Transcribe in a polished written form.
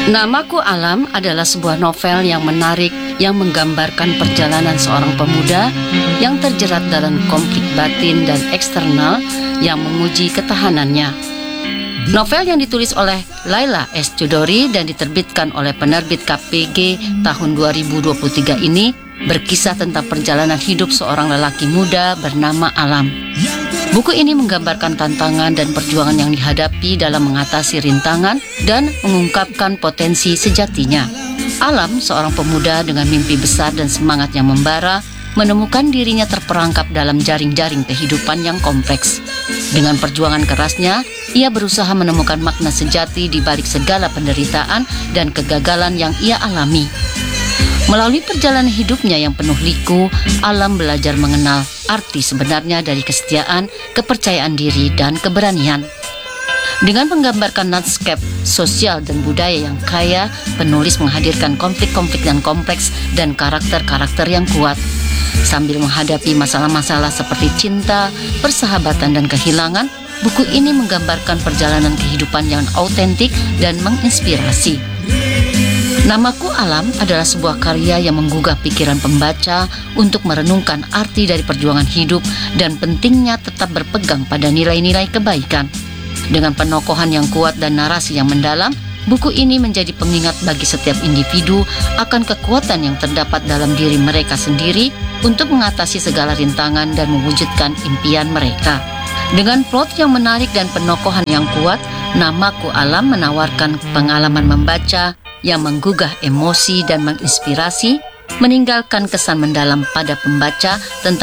Namaku Alam adalah sebuah novel yang menarik yang menggambarkan perjalanan seorang pemuda yang terjerat dalam konflik batin dan eksternal yang menguji ketahanannya. Novel yang ditulis oleh Laila S. Chudori dan diterbitkan oleh penerbit KPG tahun 2023 ini berkisah tentang perjalanan hidup seorang lelaki muda bernama Alam. Buku ini menggambarkan tantangan dan perjuangan yang dihadapi dalam mengatasi rintangan dan mengungkapkan potensi sejatinya. Alam, seorang pemuda dengan mimpi besar dan semangat yang membara, menemukan dirinya terperangkap dalam jaring-jaring kehidupan yang kompleks. Dengan perjuangan kerasnya, ia berusaha menemukan makna sejati di balik segala penderitaan dan kegagalan yang ia alami. Melalui perjalanan hidupnya yang penuh liku, Alam belajar mengenal arti sebenarnya dari kesetiaan, kepercayaan diri, dan keberanian. Dengan menggambarkan landscape sosial dan budaya yang kaya, penulis menghadirkan konflik-konflik yang kompleks dan karakter-karakter yang kuat. Sambil menghadapi masalah-masalah seperti cinta, persahabatan, dan kehilangan, buku ini menggambarkan perjalanan kehidupan yang autentik dan menginspirasi. Namaku Alam adalah sebuah karya yang menggugah pikiran pembaca untuk merenungkan arti dari perjuangan hidup dan pentingnya tetap berpegang pada nilai-nilai kebaikan. Dengan penokohan yang kuat dan narasi yang mendalam, buku ini menjadi pengingat bagi setiap individu akan kekuatan yang terdapat dalam diri mereka sendiri untuk mengatasi segala rintangan dan mewujudkan impian mereka. Dengan plot yang menarik dan penokohan yang kuat, Namaku Alam menawarkan pengalaman membaca yang menggugah emosi dan menginspirasi, meninggalkan kesan mendalam pada pembaca tentang